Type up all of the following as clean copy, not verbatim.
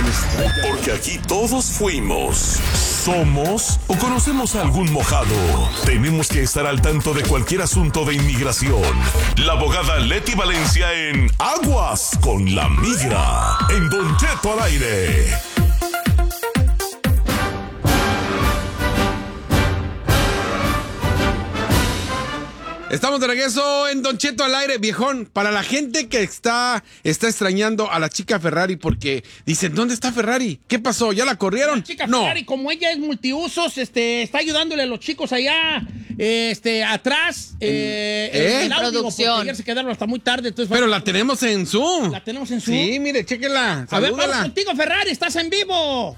Porque aquí todos fuimos, somos o conocemos a algún mojado. Tenemos que estar al tanto de cualquier asunto de inmigración. La abogada Leti Valencia en Aguas con la Migra. En Don Cheto al aire. Estamos de regreso en Don Cheto al aire, viejón. Para la gente que está extrañando a la chica Ferrari porque dicen, ¿dónde está Ferrari? ¿Qué pasó? ¿Ya la corrieron? La chica no. Ferrari, como ella es multiusos, está ayudándole a los chicos allá, atrás, en audio, producción. porque ayer se quedaron hasta muy tarde. Entonces, Pero la tenemos en Zoom. la tenemos en Zoom. Sí, mire, chéquela. A ver, Salúdala. vamos contigo, Ferrari, estás en vivo.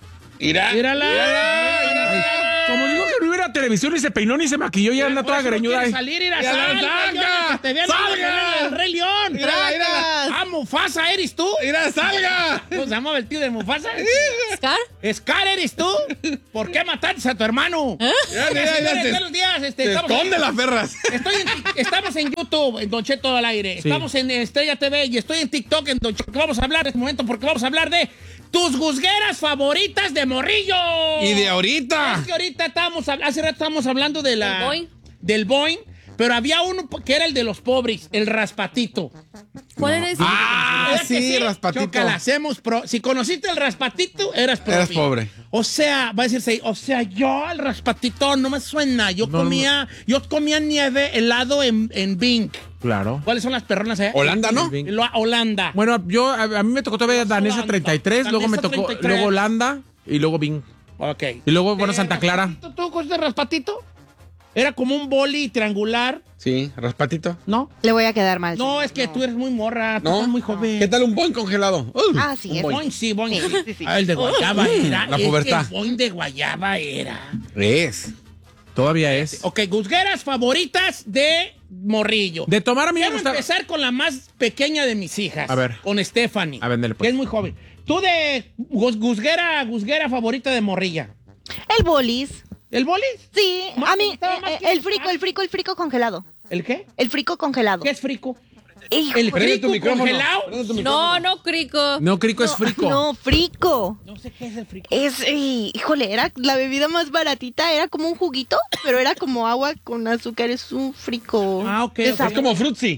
Mírala. Como digo que no hubiera televisión y se peinó ni se maquilló y anda toda greñuda. No salir, ir a ¡Salga! te vean ¡Salga! el Rey León. Mira. Ah, Mufasa, ¿eres tú? ¡Mira, salga! ¿Cómo se llamaba el tío de Mufasa? ¿Scar? Scar, ¿eres tú? ¿Por qué mataste a tu hermano? Ya, Todos los días, ¿Dónde las perras? Estamos en YouTube, en Don Cheto al aire. Sí. Estamos en Estrella TV y estoy en TikTok en Don Cheto. Vamos a hablar en este momento porque vamos a hablar de tus guzgueras favoritas de morrillo. Y de ahorita. Es que ahorita hace rato estábamos hablando de ¿Del Boing, pero había uno que era el de los pobres, el raspatito. ¿Cuál era ese? Ah, ¿Verdad que sí, raspatito. Chócala, si conociste el raspatito, eras pobre. Eras pobre. O sea, va a decirse, yo el raspatito no me suena. Yo comía nieve helado en Bing. Claro. ¿Cuáles son las perronas allá? Holanda, ¿no? Holanda. Bueno, a mí me tocó todavía Danesa Holanda. 33, luego me Danesa tocó 33. luego Holanda y luego Bing. Ok. Y luego, bueno, Santa Clara. ¿Tú conociste raspatito? Era como un boli triangular, Sí, raspatito. ¿no? Le voy a quedar mal. No, es que tú eres muy morra, tú ¿No? eres muy joven. ¿Qué tal un boing congelado? Ah, sí, Un es boing. Boing, sí, boing. Sí. Ah, el de guayaba era. La es que pubertad. El boing de guayaba era. Es. Todavía es. Ok, guzgueras favoritas de morrillo. De tomar a mí me Quiero gusta. empezar con la más pequeña de mis hijas. A ver. Con Stephanie. A ver, dale, pues. Que es muy joven. Tú de guzguera favorita de morrilla. El bolis. ¿El bolis? Sí, Más- a mí, estaba más que- el frico congelado. ¿El qué? El frico congelado. ¿Qué es frico? Hijo, ¿El Prende frico tu micrófono. congelado? Prende tu micrófono. No, Crico. No, Crico es frico. No, frico. No sé qué es el frico. Híjole, era la bebida más baratita, era como un juguito, pero era como agua con azúcar, es un frico. Ah, ok, de ok. sabor. Es como frutzi.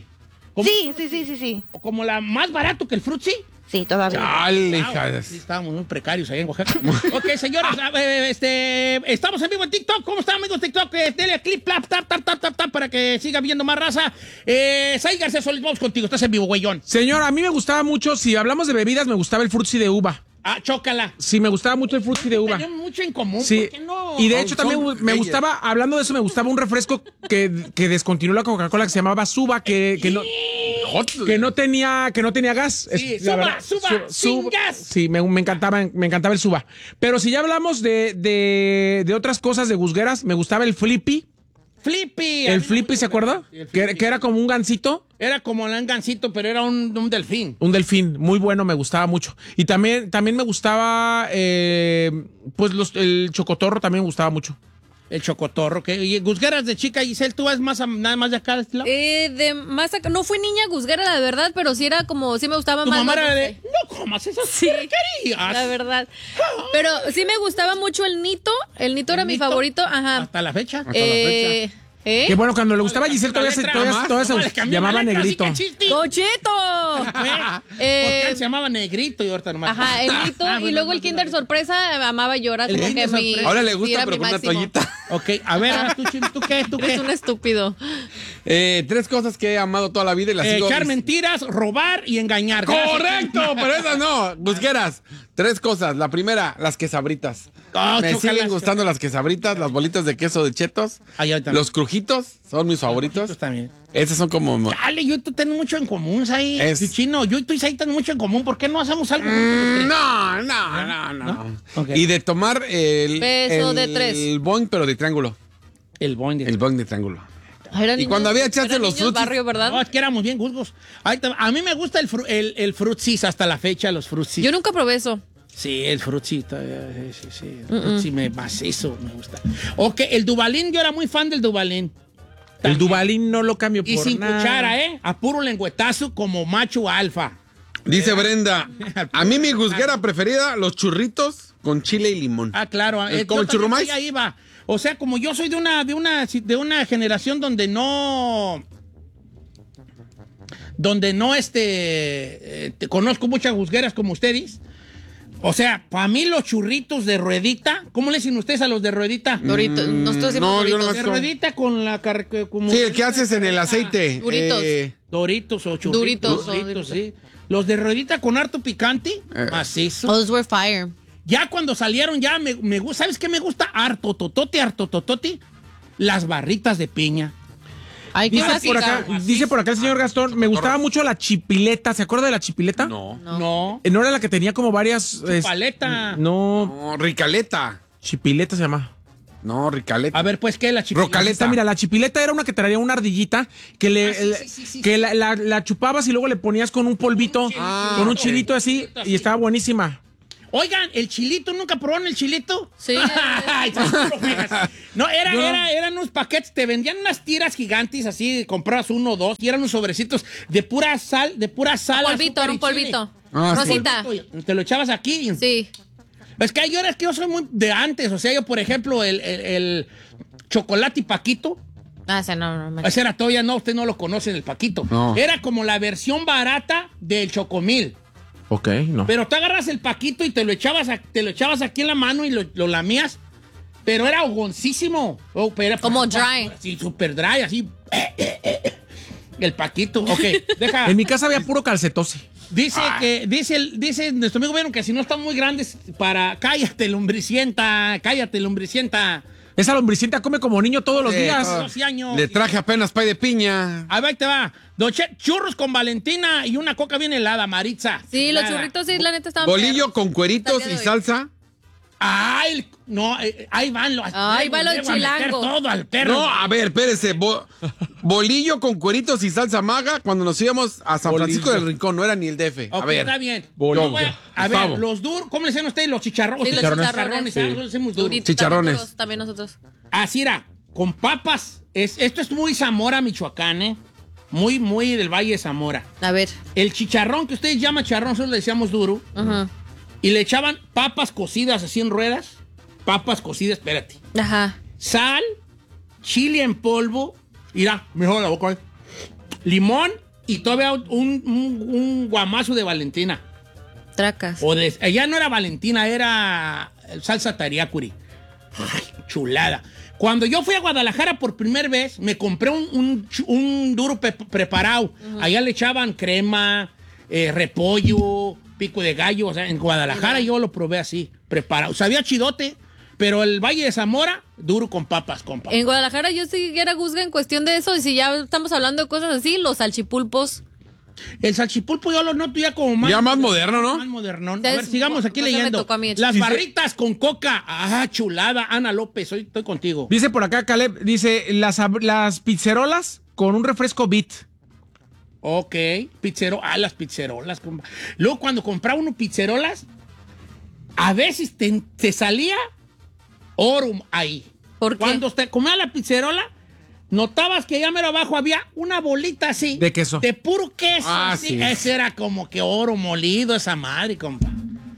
Sí. Como la más barato que el frutzi. Sí, todavía. Dale, Wow, hija. sí, estábamos muy precarios ahí en Oaxaca. Ok, señores, estamos en vivo en TikTok. ¿Cómo están, amigos de TikTok? Dele clip, tap, para que siga viendo más raza. Sai García Solís, vamos contigo. Estás en vivo, güeyón. Señor, a mí me gustaba mucho, si hablamos de bebidas, me gustaba el frutzi de uva. Ah, chócala. Sí, me gustaba mucho el frutzi de uva. Tenemos mucho en común. Sí, ¿Por qué no? y de hecho Son también me bellas. gustaba, hablando de eso, me gustaba un refresco que descontinuó la Coca-Cola que se llamaba Suba, que no tenía gas. Sí, Es- la verdad, Suba, sin gas. Sí, me encantaba el Suba. Pero si ya hablamos de otras cosas de guzgueras, me gustaba el Flippy. Flippy. El Flippy, ¿se acuerda? El Que Flippy. era como un gansito. Era como un gancito, pero era un delfín. Un delfín, muy bueno, me gustaba mucho. Y también me gustaba, pues el chocotorro también me gustaba mucho. El chocotorro. Y guzgueras de chica, Giselle, ¿tú vas nada más de acá de este lado? De más acá, no fui niña guzguera, la verdad, pero sí era como, sí me gustaba Tu más. mamá lo era dulce. de, no comas esas Sí, porquerías. la verdad. Pero sí me gustaba mucho el Nito. El Nito era mi Nito? favorito. Ajá. Hasta la fecha. Que bueno, cuando le gustaba a Giselle todavía se le cambió llamaba la letra, Negrito. así que chiste. ¡Don Cheto! Porque él se llamaba Negrito y ahorita nomás. Ajá, el Nito. Y luego el Kinder Sorpresa, amaba llorar. El Como que Kinder mi, Sorpresa. Ahora le sí, gusta, era pero mi con una máximo. toallita. Ok, a ver, ¿tú qué? Es un estúpido. Tres cosas que he amado toda la vida y las sigo. Echar mentiras, robar y engañar. ¡Correcto! Pero esas no. Busqueras. Tres cosas. La primera, las quesabritas. Oh, Me chócalas. siguen gustando las quesabritas, las bolitas de queso de chetos. Ay, ahorita. Los crujitos son mis favoritos. También. Esos son como... Dale, yo y tú tenemos mucho en común, Sai. Es- Sí, Chino, yo y tú y Sai tenemos mucho en común. ¿Por qué no hacemos algo juntos los tres? No. Ok. Y de tomar Beso de tres. el boing, pero de triángulo. El boing de... El boing de triángulo. Eran Y cuando había chance eran los niños frutis. barrio, ¿verdad? No, es que éramos bien guzgos. A mí me gusta el frutsis hasta la fecha, los frutsis. Yo nunca probé eso. Sí, el frutzi, sí. El frutzi macizo, me gusta. Ok, el Dubalín, yo era muy fan del Dubalín. El Dubalín no lo cambio Y por sin nada. cuchara, ¿eh? A puro lengüetazo como macho alfa. Dice Brenda, a mí mi juzguera preferida, los churritos con chile y limón. Ah, claro. ¿Como el churrumais? Ahí va. O sea, como yo soy de una generación donde no conozco muchas juzgueras como ustedes. O sea, para mí los churritos de ruedita, ¿cómo le dicen ustedes a los de ruedita? Doritos. Nosotros decimos yo Doritos. no De ruedita con la como Sí, el que haces en el aceite. Duritos. Doritos o churritos. Doritos. Sí. Los de ruedita con harto picante, macizo. Those were fire. Ya cuando salieron, ya me gusta. ¿Sabes qué me gusta? Harto tototi. Las barritas de piña. Ay, qué Dice por acá el señor Gastón, me gustaba mucho la chipileta. ¿Se acuerda de la chipileta? No. No. ¿No era la que tenía como varias... Paleta. No, No, ricaleta. chipileta se llama. No, ricaleta. A ver, pues, ¿qué es la chipileta? Rocaleta. Mira, la chipileta era una que traía una ardillita que sí. que la chupabas y luego le ponías con un polvito, con un chilito así, y estaba buenísima. Oigan, ¿el chilito? ¿Nunca probaron el chilito? Sí. Ay, no, eran unos paquetes, te vendían unas tiras gigantes así, comprabas uno o dos, y eran unos sobrecitos de pura sal. Polvito, era un polvito. Rosita. Te lo echabas aquí. Sí. Es que yo soy muy de antes, o sea, yo, por ejemplo, el chocolate y paquito, Ah, ese no. ese era todavía, no, usted no lo conoce, el paquito. No. Era como la versión barata del chocomil. Ok, no. Pero tú agarras el paquito y te lo echabas aquí en la mano y lo lamías. Pero era hogoncísimo. Como dry. Sí, super dry, así. El paquito. Ok, deja. En mi casa había puro calcetose. Dice nuestro amigo Vieron que si no están muy grandes para... Cállate, lumbricienta. Esa lombricienta come como niño todos los días. 12 años. Le traje apenas pay de piña. Ahí te va. Churros con Valentina y una coca bien helada, Maritza. Sí, los Chulada. churritos, sí, la neta estaban Bolillo perros. con cueritos Hasta el y día de hoy. salsa. Ay, no, ahí van los... Ahí van los le voy a meter chilangos. todo al perro. No, a ver, espérese. Bolillo con cueritos y salsa maga cuando nos íbamos a San Francisco del Rincón. No era ni el DF. Ok, A ver. está bien. Bolillo. A ver, Gustavo. los duros, ¿cómo le dicen ustedes? Los chicharrones. Sí, los chicharrones. Sí. Nosotros decimos duros. Duritos, Chicharrones. También nosotros. Así era, con papas. Esto es muy Zamora, Michoacán, ¿eh? Muy, muy del Valle de Zamora. A ver. El chicharrón que ustedes llaman chicharrón, nosotros le decíamos duro. Ajá. Y le echaban papas cocidas así en ruedas. Papas cocidas, espérate. Ajá. Sal, chile en polvo. Mira, mejor la boca. Limón y todavía un guamazo de Valentina. Tracas. Allá no era Valentina, era salsa tariacuri. Ay, chulada. Cuando yo fui a Guadalajara por primera vez, me compré un duro preparado. Allá le echaban crema, repollo, pico de gallo. O sea, en Guadalajara yo lo probé así, preparado. Sabía chidote, pero el Valle de Zamora, duro con papas, compa. En Guadalajara yo sí era juzga en cuestión de eso. Y si ya estamos hablando de cosas así, los salchipulpos. El salchipulpo yo lo noto ya como más... Ya más moderno, ¿no? Más modernón. A Ustedes- ver, sigamos aquí pues, me leyendo. tocó a mí, Las sí, barritas con coca. Ah, chulada. Ana López, estoy contigo. Dice por acá Caleb, dice las pizzerolas con un refresco Bit. Ok, las pizzerolas. Compa. Luego cuando compraba uno pizzerolas, a veces te salía oro ahí. ¿Por qué? Cuando te comía la pizzerola, notabas que allá mero abajo había una bolita así. De queso. De puro queso. Ah, así. sí. Ese era como que oro molido, esa madre, compa.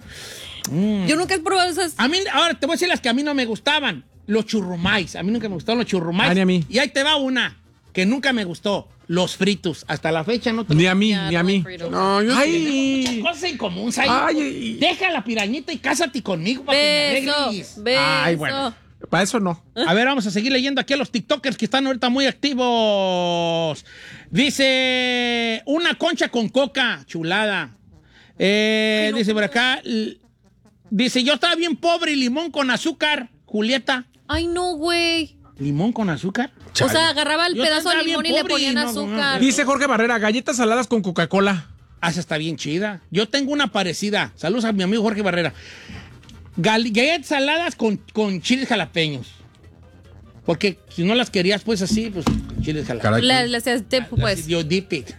Yo nunca he probado esas. A mí, ahora te voy a decir las que a mí no me gustaban. Los churrumais. A mí nunca me gustaron los churrumais. Ah, ni a mí. Y ahí te va una que nunca me gustó. Los fritos. Hasta la fecha no te Ni a mí, Ya, ni a no, mí. Frito. No, yo sí. Ay, cosas en común, Sai. Ay. Deja la pirañita y cásate conmigo para que me Beso. arregles. Beso. Ay, bueno. Para eso no. A ver, vamos a seguir leyendo aquí a los TikTokers que están ahorita muy activos. Dice, una concha con coca, chulada. Dice por acá, dice, yo estaba bien pobre y limón con azúcar, Julieta. Ay, no, güey. ¿Limón con azúcar? O sea, agarraba el Yo pedazo de estaba bien limón y le pobre y ponían no, azúcar. Dice Jorge Barrera, galletas saladas con Coca-Cola. Ah, esa está bien chida. Yo tengo una parecida. Saludos a mi amigo Jorge Barrera. Galletas saladas con chiles jalapeños. Porque si no las querías, pues así, pues chiles jalapeños. Caray. Le hacías tiempo, pues. Yo dip it.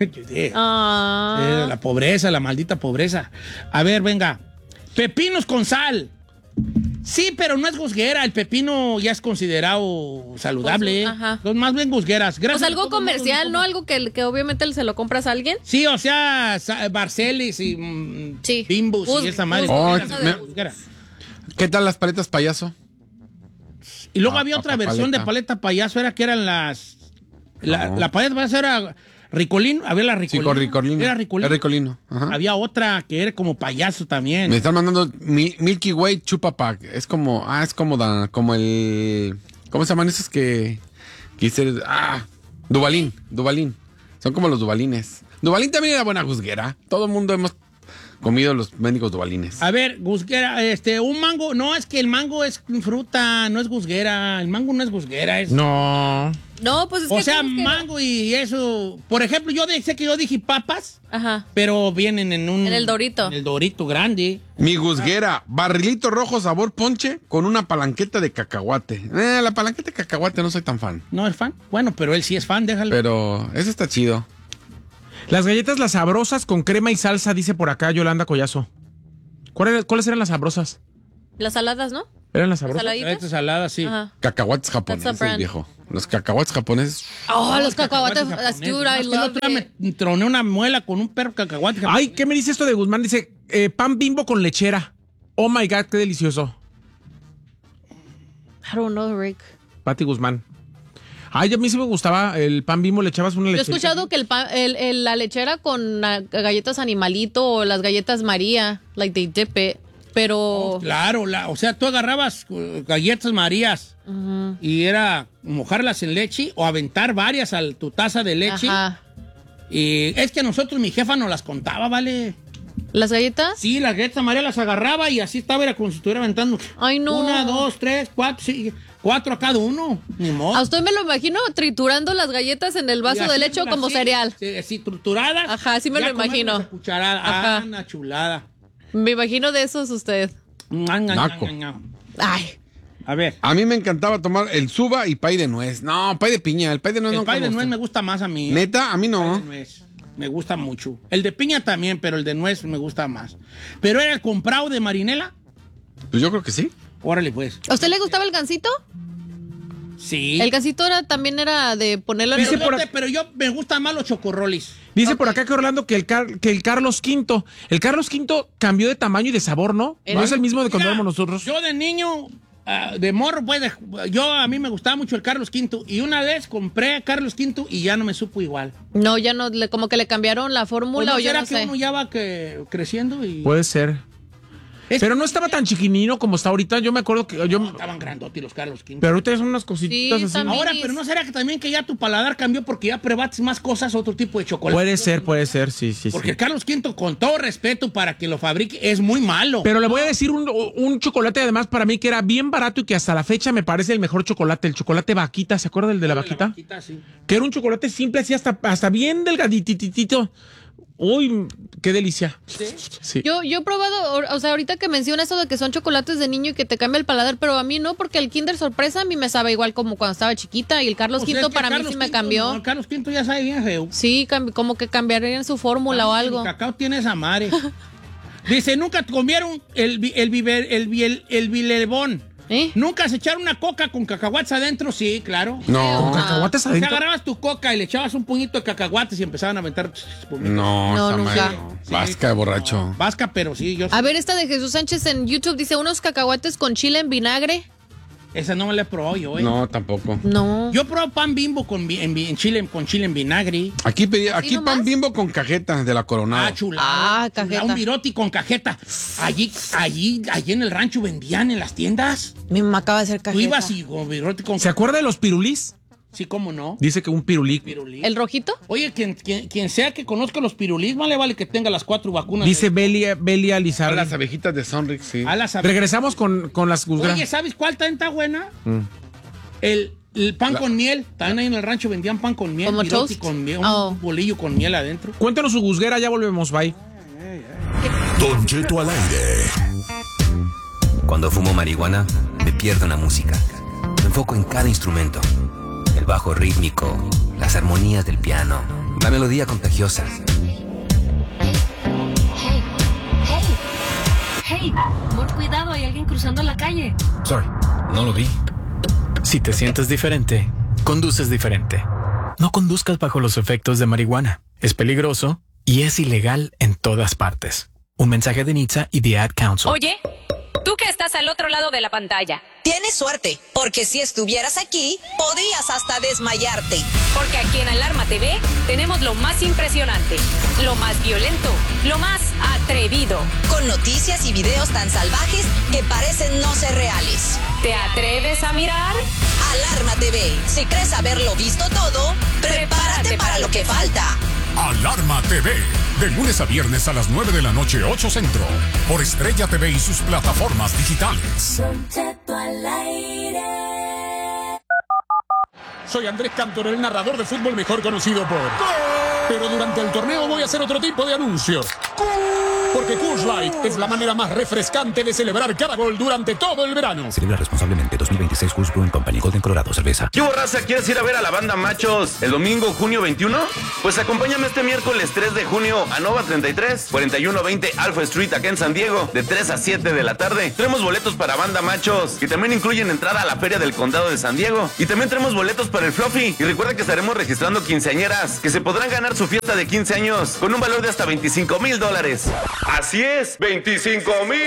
Ah. La pobreza, la maldita pobreza. A ver, venga. Pepinos con sal. Sí, pero no es gusguera. El pepino ya es considerado saludable. Ajá. Son más bien gusgueras. O Gracias sea, a algo todos comercial, modos, ¿no? Algo que obviamente se lo compras a alguien. Sí, o sea, Barcelis y Sí. Bimbus y esa madre. Oh, Gusguera, gusguera. ¿Qué tal las paletas payaso? Y luego había otra versión de paleta payaso, era que eran las... La paleta payaso era Ricolino, había la Sí, Ricolino. con Ricolino. Era Ricolino. Es Ricolino. Ajá. Había otra que era como payaso también. Me están mandando Milky Way Chupa Pack. Es como, como el... ¿Cómo se llaman esos que hice? Duvalín. Son como los Duvalines. Duvalín también era buena juzguera. Todo el mundo hemos comido los mendigos Duvalines. A ver, gusguera, un mango, no, es que el mango es fruta, no es gusguera, el mango no es gusguera, es... No. No, pues es que... O sea, ¿cómo que no? mango y eso, por ejemplo, sé que yo dije papas, Ajá. pero vienen en un... En el Dorito. En el Dorito grande. Mi juzguera, barrilito rojo sabor ponche con una palanqueta de cacahuate. La palanqueta de cacahuate no soy tan fan. ¿No es fan? Bueno, pero él sí es fan, déjalo. Pero eso está chido. Las galletas las sabrosas con crema y salsa, dice por acá Yolanda Collazo. ¿Cuáles eran las sabrosas? Las saladas, ¿no? ¿Eran las sabrosas? Saladitas. Esta salada, sí. Ajá. Cacahuates That's a japoneses, brand. viejo. Los cacahuates japoneses. Oh, los cacahuates. japoneses. Dude, Más I que el love otro día it. me troné una muela con un perro cacahuate. Ay, ¿qué me dice esto de Guzmán? Dice, pan Bimbo con lechera. Oh my God, qué delicioso. I don't know, Rick. Pati Guzmán. Ay, a mí sí me gustaba el pan Bimbo, le echabas una Yo he lechera. escuchado que la lechera con galletas Animalito o las galletas María, like they dip it, pero... Claro, o sea, tú agarrabas galletas Marías y era mojarlas en leche o aventar varias a tu taza de leche. Ajá. Y es que a nosotros mi jefa nos las contaba, ¿vale? ¿Las galletas? Sí, las galletas María las agarraba y así estaba, era como si estuviera aventando. Ay, no. 1, 2, 3, 4, sí, 4 a cada uno. Ni modo. A usted me lo imagino triturando las galletas en el vaso Y de así, leche como así, cereal. Sí, trituradas. Ajá, sí me ya lo imagino. comerlas a cucharada. Ajá. Una chulada. Me imagino de esos usted. Naco. Ay. A ver. A mí me encantaba tomar el suba y pay de nuez. No, pay de piña. El pay de nuez El no pay de como nuez usted. me gusta más a mí. Neta, a mí El pay no. de nuez me gusta mucho. El de piña también, pero el de nuez me gusta más. ¿Pero era el comprado de Marinela? Pues yo creo que sí. Órale, pues. ¿A usted le gustaba el gansito? Sí. El gansito también era de ponerlo en Pero, el... por pero yo me gustan más los chocorrolis. Dice por acá que Orlando que el Carlos V. El Carlos V cambió de tamaño y de sabor, ¿no? No es el mismo de cuando Mira, éramos nosotros. Yo de niño, de morro, pues, a mí me gustaba mucho el Carlos V. Y una vez compré a Carlos V y ya no me supo igual. No, ya no, como que le cambiaron la ¿O fórmula no o yo será no que sé. uno ya va creciendo y... Puede ser. Pero no estaba tan chiquinino como está ahorita. Yo me acuerdo que... Estaban grandotes los Carlos V. Pero ahorita son unas cositas Sí, así. también. Ahora, pero ¿no será que también que ya tu paladar cambió porque ya probaste más cosas, otro tipo de chocolate? Puede ser, sí. Porque el Carlos V, con todo respeto para que lo fabrique, es muy malo. Pero le voy a decir un chocolate además para mí que era bien barato y que hasta la fecha me parece el mejor chocolate, el chocolate vaquita. ¿Se acuerda del de la vaquita? Sí. Que era un chocolate simple así hasta bien delgadititito. Uy, qué delicia. Sí. Yo he probado, o sea, ahorita que menciona eso de que son chocolates de niño y que te cambia el paladar, pero a mí no, porque el Kinder Sorpresa a mí me sabe igual como cuando estaba chiquita y el Carlos O sea, V es que para mí Carlos sí me V, cambió. no, el Carlos V ya sabe bien feo. Sí, como que cambiarían su fórmula o algo. El cacao tiene esa madre. Dice, nunca comieron el bilebón. ¿Eh? ¿Nunca se echaron una coca con cacahuates adentro? Sí, claro. No. ¿Con cacahuates O sea, adentro? agarrabas tu coca y le echabas un puñito de cacahuates y empezaban a aventar espumita. No, No, esa nunca. madre no. Vasca de borracho. Vasca, pero sí, yo A ver, esta de Jesús Sánchez en YouTube dice unos cacahuates con chile en vinagre. esa no me la he probado yo, ¿eh? No, tampoco. No. Yo probé pan Bimbo con chile en vinagre. Aquí nomás? pan Bimbo con cajeta de la Coronado. Ah, chulada. Ah, cajeta. Un viroti con cajeta. Allí en el rancho vendían en las tiendas. Mi mamá acaba de hacer Tú cajeta. ibas y con viroti con ¿Se acuerda de los pirulís? Sí, cómo no. Dice que un pirulí. Pirulí. ¿El rojito? Oye, quien sea que conozca los pirulís, más le vale que tenga las 4 vacunas. Dice Belia A Lizardi. las abejitas de Sonrix, sí. A las Regresamos con las guzgas. Oye, ¿sabes cuál también está buena? El pan con miel. También ahí en el rancho vendían pan con miel. ¿Como viroti toast? con miel, Oh. un bolillo con miel adentro. Cuéntanos su guzguera, ya volvemos, bye. Don Cheto al aire. Cuando fumo marihuana, me pierdo en la música. Me enfoco en cada instrumento. El bajo rítmico, las armonías del piano, la melodía contagiosa. Hey, mucho cuidado, hay alguien cruzando la calle. Sorry, no lo vi. Si te sientes diferente, conduces diferente. No conduzcas bajo los efectos de marihuana. Es peligroso y es ilegal en todas partes. Un mensaje de NHTSA y The Ad Council. Oye, tú que estás al otro lado de la pantalla. Tienes suerte, porque si estuvieras aquí, podrías hasta desmayarte. Porque aquí en Alarma TV tenemos lo más impresionante, lo más violento, lo más atrevido. Con noticias y videos tan salvajes que parecen no ser reales. ¿Te atreves a mirar? Alarma TV. Si crees haberlo visto todo, prepárate para lo que falta. Alarma TV, de lunes a viernes a las 9 de la noche, 8 Centro, por Estrella TV y sus plataformas digitales. Soy Andrés Cantor, el narrador de fútbol mejor conocido por... Pero durante el torneo voy a hacer otro tipo de anuncios. Porque Coors Light es la manera más refrescante de celebrar cada gol durante todo el verano. Celebra responsablemente. 2026 Coors Brewing Company, Golden, Colorado, cerveza. ¿Qué hubo, raza? ¿Quieres ir a ver a la banda Machos el domingo, junio 21? Pues acompáñame este miércoles 3 de junio a Nova 33, 4120 Alpha Street, acá en San Diego, de 3 a 7 de la tarde. Tenemos boletos para banda Machos, que también incluyen entrada a la Feria del Condado de San Diego. Y también tenemos boletos para el Fluffy. Y recuerda que estaremos registrando quinceañeras, que se podrán ganar su fiesta de 15 años, con un valor de hasta $25,000. Así es, $25,000.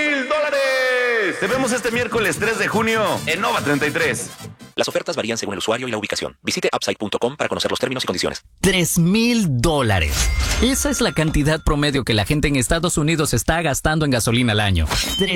Te vemos este miércoles 3 de junio en Nova 33. Las ofertas varían según el usuario y la ubicación. Visite upside.com para conocer los términos y condiciones. $3,000. Esa es la cantidad promedio que la gente en Estados Unidos está gastando en gasolina al año.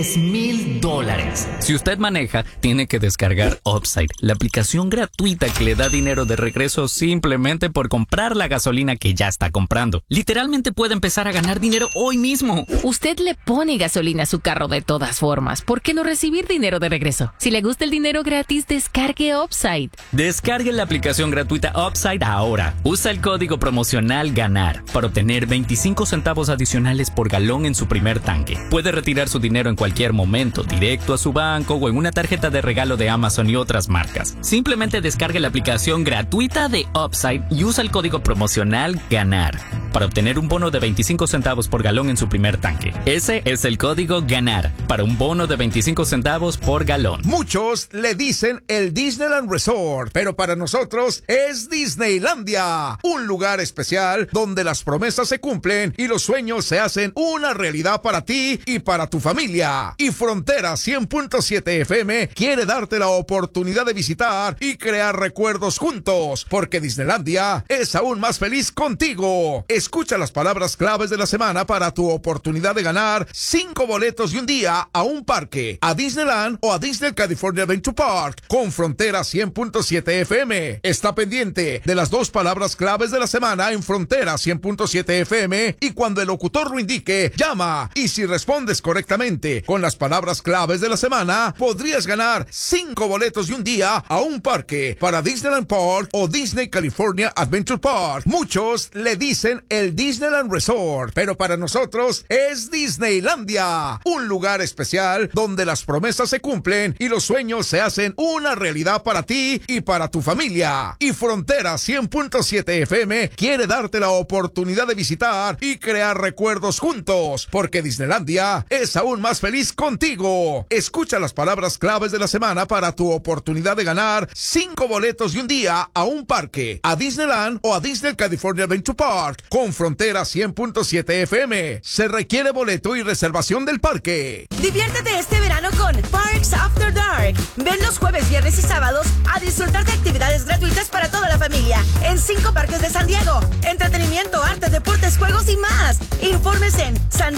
$3,000. Si usted maneja, tiene que descargar Upside, la aplicación gratuita que le da dinero de regreso simplemente por comprar la gasolina que ya está comprando. Literalmente puede empezar a ganar dinero hoy mismo. Usted le pone gasolina a su carro de todas formas. ¿Por qué no recibir dinero de regreso? Si le gusta el dinero gratis, descargue Upside. Descargue la aplicación gratuita Upside ahora. Usa el código promocional GANAR para obtener 25 centavos adicionales por galón en su primer tanque. Puede retirar su dinero en cualquier momento, directo a su banco o en una tarjeta de regalo de Amazon y otras marcas. Simplemente descargue la aplicación gratuita de Upside y usa el código promocional GANAR para obtener un bono de 25 centavos por galón en su primer tanque. Ese es el código GANAR para un bono de 25 centavos por galón. Muchos le dicen el Disneyland Resort, pero para nosotros es Disneylandia, un lugar especial donde las promesas se cumplen y los sueños se hacen una realidad para ti y para tu familia. Y Frontera 100.7 FM quiere darte la oportunidad de visitar y crear recuerdos juntos, porque Disneylandia es aún más feliz contigo. Escucha las palabras claves de la semana para tu oportunidad de ganar 5 boletos y un día a un parque, a Disneyland o a Disney California Adventure Park con Frontera 100.7 FM. Está pendiente de las 2 palabras claves de la semana en Frontera 100.7 FM y cuando el locutor lo indique, llama. Y si respondes correctamente con las palabras claves de la semana, podrías ganar 5 boletos y un día a un parque para Disneyland Park o Disney California Adventure Park. Muchos le dicen el Disneyland Resort, pero para nosotros es Disneylandia, un lugar especial donde las promesas se cumplen y los sueños se hacen una realidad para ti y para tu familia. Y Frontera 100.7 FM quiere darte la oportunidad de visitar y crear recuerdos juntos, porque Disneylandia es aún más feliz contigo. Escucha las palabras claves de la semana para tu oportunidad de ganar 5 boletos y un día a un parque, a Disneyland o a Disney California Adventure Park con Frontera 100.7 FM. Se requiere boleto y reservación del parque. Diviértete este verano con Parks After Dark. Ven los jueves, viernes y sábados a disfrutar de actividades gratuitas para toda la familia en 5 parques de San Diego. Entretenimiento, arte, deportes, juegos y más. Informes en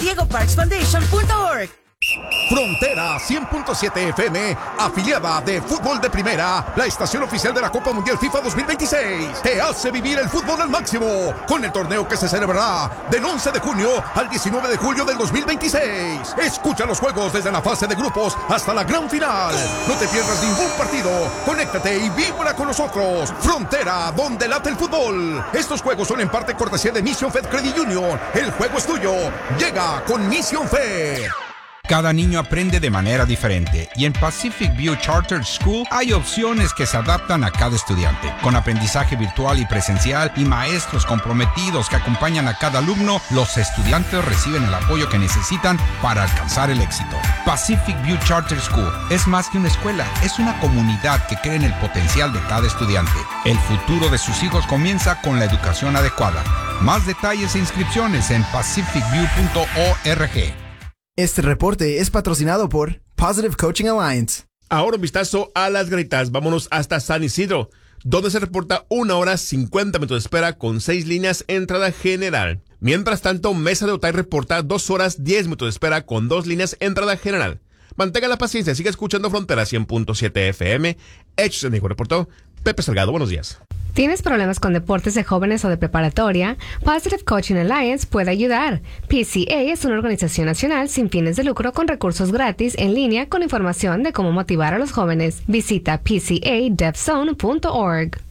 sandiegoparksfoundation.org. Frontera 100.7 FM, afiliada de Fútbol de Primera, la estación oficial de la Copa Mundial FIFA 2026, te hace vivir el fútbol al máximo con el torneo que se celebrará del 11 de junio al 19 de julio del 2026. Escucha los juegos desde la fase de grupos hasta la gran final. No te pierdas ningún partido. Conéctate y vibra con nosotros. Frontera, donde late el fútbol. Estos juegos son en parte cortesía de Mission Fed Credit Union. El juego es tuyo. Llega con Mission Fed. Cada niño aprende de manera diferente y en Pacific View Charter School hay opciones que se adaptan a cada estudiante. Con aprendizaje virtual y presencial y maestros comprometidos que acompañan a cada alumno, los estudiantes reciben el apoyo que necesitan para alcanzar el éxito. Pacific View Charter School es más que una escuela, es una comunidad que cree en el potencial de cada estudiante. El futuro de sus hijos comienza con la educación adecuada. Más detalles e inscripciones en pacificview.org. Este reporte es patrocinado por Positive Coaching Alliance. Ahora un vistazo a las granitas. Vámonos hasta San Isidro, donde se reporta 1 hora 50 minutos de espera con 6 líneas entrada general. Mientras tanto, Mesa de Otay reporta 2 horas 10 minutos de espera con 2 líneas entrada general. Mantenga la paciencia, siga escuchando Frontera 100.7 FM. Hechos en México, reportó Pepe Salgado. Buenos días. ¿Tienes problemas con deportes de jóvenes o de preparatoria? Positive Coaching Alliance puede ayudar. PCA es una organización nacional sin fines de lucro con recursos gratis en línea con información de cómo motivar a los jóvenes. Visita pcadevzone.org.